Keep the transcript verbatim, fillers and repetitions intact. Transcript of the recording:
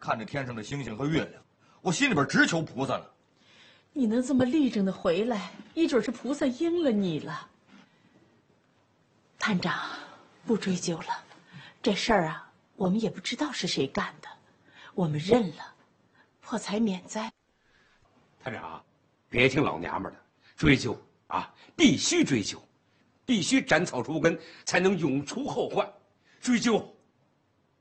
看着天上的星星和月亮，我心里边直求菩萨了。 你能这么立正的回来，一准是菩萨应了你了。探长，不追究了，这事儿啊，我们也不知道是谁干的，我们认了，破财免灾。 探长，别听老娘们的，追究啊，必须追究，必须斩草除根，才能永除后患。追究